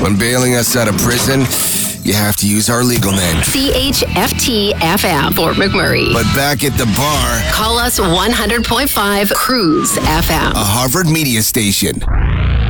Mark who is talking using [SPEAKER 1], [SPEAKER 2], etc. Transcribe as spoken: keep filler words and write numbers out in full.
[SPEAKER 1] When bailing us out of prison, you have to use our legal name.
[SPEAKER 2] C H F T F M, Fort McMurray.
[SPEAKER 1] But back at the bar,
[SPEAKER 2] call us one hundred point five Cruise F M.
[SPEAKER 1] a Harvard media station.